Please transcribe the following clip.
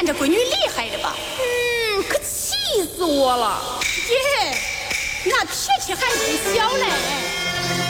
这闺女厉害的吧？ 可气死我了！ 耶，那脾气还不小嘞。